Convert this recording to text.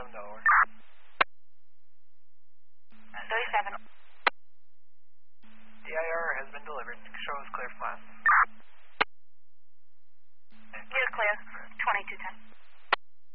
Delaware. 37. DIR has been delivered. Shows clear flat. You're clear. 2210.